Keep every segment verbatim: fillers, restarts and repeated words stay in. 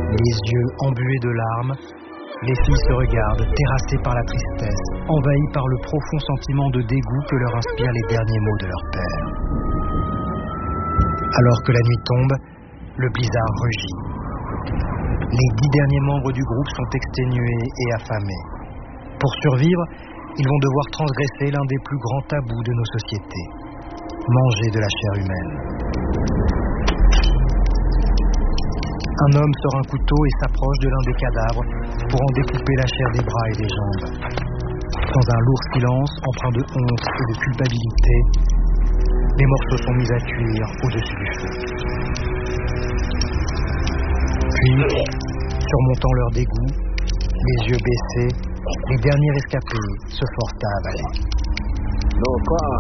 Les yeux embués de larmes, les filles se regardent, terrassées par la tristesse, envahies par le profond sentiment de dégoût que leur inspirent les derniers mots de leur père. Alors que la nuit tombe, le blizzard rugit. Les dix derniers membres du groupe sont exténués et affamés. Pour survivre, ils vont devoir transgresser l'un des plus grands tabous de nos sociétés, manger de la chair humaine. Un homme sort un couteau et s'approche de l'un des cadavres pour en découper la chair des bras et des jambes. Dans un lourd silence, empreint de honte et de culpabilité, les morceaux sont mis à cuire au-dessus du feu. Puis, surmontant leur dégoût, les yeux baissés, les derniers rescapés se forcent à avaler. Non, quoi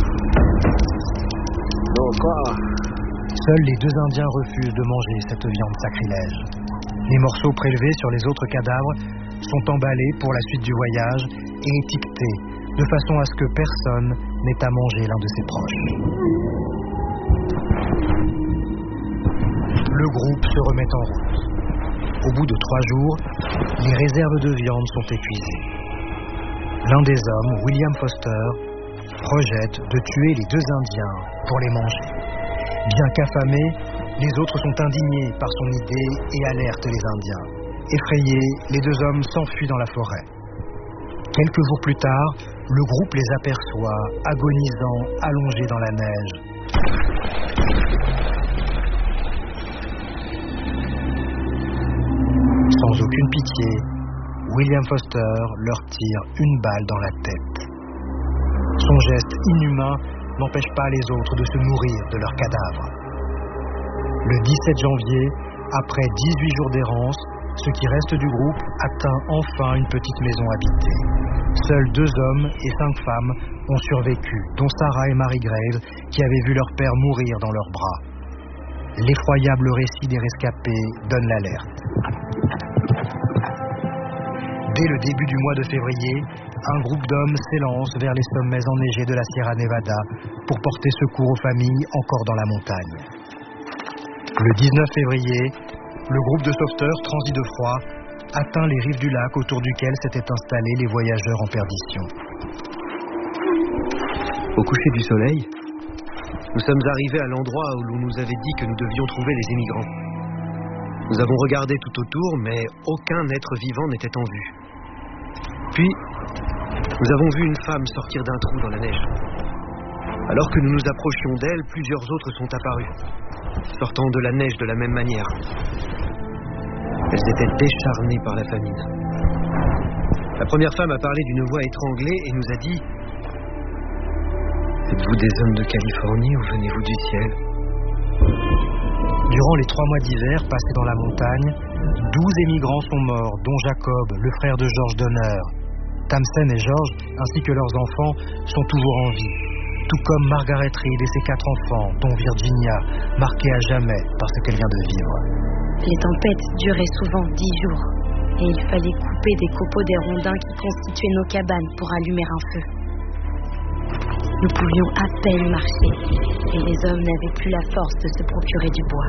Non, quoi Seuls les deux Indiens refusent de manger cette viande sacrilège. Les morceaux prélevés sur les autres cadavres sont emballés pour la suite du voyage et étiquetés de façon à ce que personne n'ait à manger l'un de ses proches. Le groupe se remet en route. Au bout de trois jours, les réserves de viande sont épuisées. L'un des hommes, William Foster, projette de tuer les deux Indiens pour les manger. Bien qu'affamés, les autres sont indignés par son idée et alertent les Indiens. Effrayés, les deux hommes s'enfuient dans la forêt. Quelques jours plus tard, le groupe les aperçoit, agonisant, allongés dans la neige. Sans aucune pitié, William Foster leur tire une balle dans la tête. Son geste inhumain n'empêche pas les autres de se nourrir de leurs cadavres. Le dix-sept janvier, après dix-huit jours d'errance, ce qui reste du groupe atteint enfin une petite maison habitée. Seuls deux hommes et cinq femmes ont survécu, dont Sarah et Mary Graves, qui avaient vu leur père mourir dans leurs bras. L'effroyable récit des rescapés donne l'alerte. Dès le début du mois de février, un groupe d'hommes s'élance vers les sommets enneigés de la Sierra Nevada pour porter secours aux familles encore dans la montagne. Le dix-neuf février, le groupe de sauveteurs, transi de froid, atteint les rives du lac autour duquel s'étaient installés les voyageurs en perdition. Au coucher du soleil, nous sommes arrivés à l'endroit où l'on nous avait dit que nous devions trouver les émigrants. Nous avons regardé tout autour, mais aucun être vivant n'était en vue. Puis, nous avons vu une femme sortir d'un trou dans la neige. Alors que nous nous approchions d'elle, plusieurs autres sont apparus, sortant de la neige de la même manière. Elles étaient décharnées par la famine. La première femme a parlé d'une voix étranglée et nous a dit « Êtes-vous des hommes de Californie ou venez-vous du ciel ?» Durant les trois mois d'hiver passés dans la montagne, douze émigrants sont morts, dont Jacob, le frère de George Donner. Tamsen et George, ainsi que leurs enfants, sont toujours en vie, tout comme Margaret Reed et ses quatre enfants, dont Virginia, marquée à jamais par ce qu'elle vient de vivre. Les tempêtes duraient souvent dix jours, et il fallait couper des copeaux des rondins qui constituaient nos cabanes pour allumer un feu. Nous pouvions à peine marcher, et les hommes n'avaient plus la force de se procurer du bois.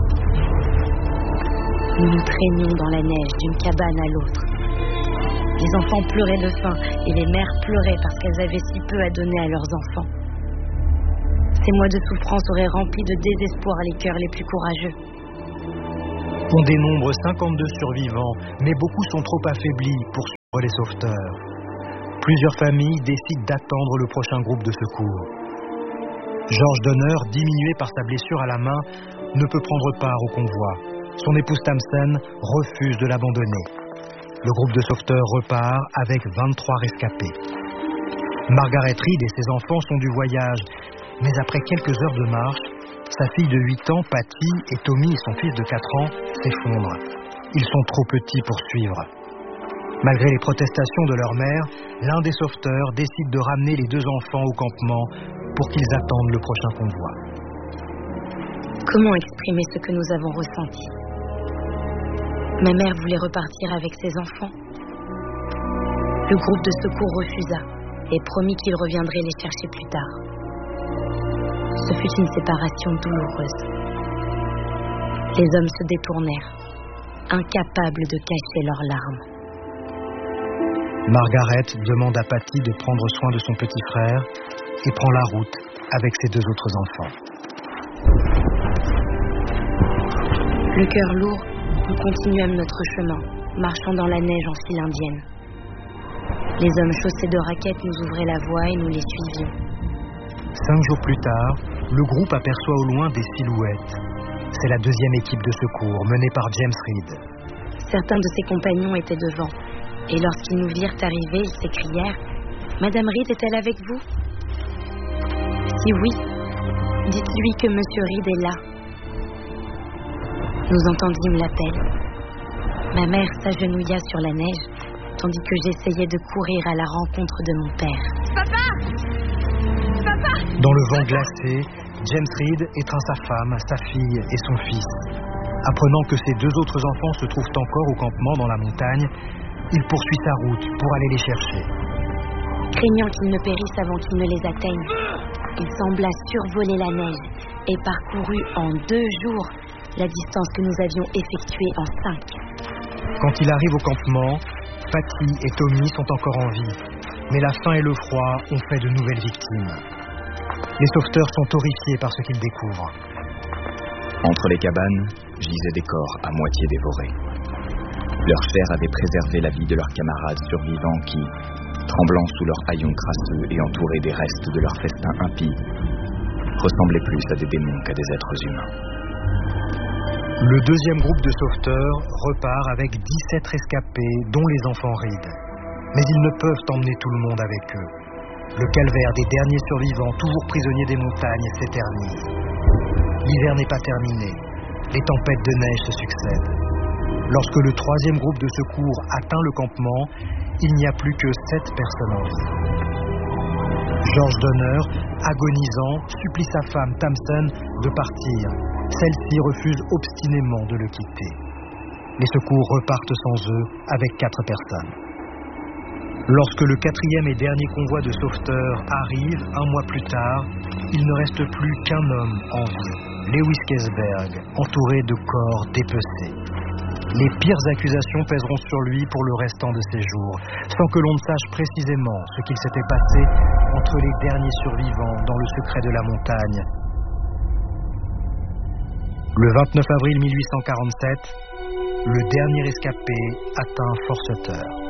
Nous nous traînions dans la neige d'une cabane à l'autre. Les enfants pleuraient de faim, et les mères pleuraient parce qu'elles avaient si peu à donner à leurs enfants. Ces mois de souffrance auraient rempli de désespoir les cœurs les plus courageux. On dénombre cinquante-deux survivants, mais beaucoup sont trop affaiblis pour suivre les sauveteurs. Plusieurs familles décident d'attendre le prochain groupe de secours. George Donner, diminué par sa blessure à la main, ne peut prendre part au convoi. Son épouse Tamsen refuse de l'abandonner. Le groupe de sauveteurs repart avec vingt-trois rescapés. Margaret Reed et ses enfants sont du voyage, mais après quelques heures de marche, sa fille de huit ans, Patty, et Tommy, son fils de quatre ans, s'effondrent. Ils sont trop petits pour suivre. Malgré les protestations de leur mère, l'un des sauveteurs décide de ramener les deux enfants au campement pour qu'ils attendent le prochain convoi. Comment exprimer ce que nous avons ressenti ? Ma mère voulait repartir avec ses enfants. Le groupe de secours refusa et promit qu'il reviendrait les chercher plus tard. Ce fut une séparation douloureuse. Les hommes se détournèrent. incapables de cacher leurs larmes. Margaret demande à Patty de prendre soin de son petit frère et prend la route avec ses deux autres enfants. Le cœur lourd, nous continuâmes notre chemin, marchant dans la neige en file indienne. Les hommes chaussés de raquettes nous ouvraient la voie et nous les suivions. Cinq jours plus tard, le groupe aperçoit au loin des silhouettes. C'est la deuxième équipe de secours, menée par James Reed. Certains de ses compagnons étaient devant, et lorsqu'ils nous virent arriver, ils s'écrièrent « Madame Reed est-elle avec vous ?» Si oui, dites-lui que Monsieur Reed est là. Nous entendîmes l'appel. Ma mère s'agenouilla sur la neige, tandis que j'essayais de courir à la rencontre de mon père. Papa! Papa! Dans le vent glacé, James Reed étreint sa femme, sa fille et son fils. Apprenant que ses deux autres enfants se trouvent encore au campement dans la montagne, il poursuit sa route pour aller les chercher. Craignant qu'ils ne périssent avant qu'ils ne les atteignent, il sembla survoler la neige et parcourut en deux jours la distance que nous avions effectuée en cinq. Quand il arrive au campement, Patty et Tommy sont encore en vie, mais la faim et le froid ont fait de nouvelles victimes. Les sauveteurs sont horrifiés par ce qu'ils découvrent. Entre les cabanes, gisaient des corps à moitié dévorés. Leur chair avait préservé la vie de leurs camarades survivants qui, tremblant sous leurs haillons crasseux et entourés des restes de leur festin impie, ressemblaient plus à des démons qu'à des êtres humains. Le deuxième groupe de sauveteurs repart avec dix-sept rescapés, dont les enfants Reed. Mais ils ne peuvent emmener tout le monde avec eux. Le calvaire des derniers survivants, toujours prisonniers des montagnes, s'éternise. L'hiver n'est pas terminé. Les tempêtes de neige se succèdent. Lorsque le troisième groupe de secours atteint le campement, il n'y a plus que sept personnes en vie. George Donner, agonisant, supplie sa femme Tamsen de partir. Celle-ci refuse obstinément de le quitter. Les secours repartent sans eux avec quatre personnes. Lorsque le quatrième et dernier convoi de sauveteurs arrive, un mois plus tard, il ne reste plus qu'un homme en vie, Lewis Kesberg, entouré de corps dépecés. Les pires accusations pèseront sur lui pour le restant de ses jours, sans que l'on ne sache précisément ce qu'il s'était passé entre les derniers survivants dans le secret de la montagne. Le vingt-neuf avril mille huit cent quarante-sept, le dernier escapé atteint Fort Sutter.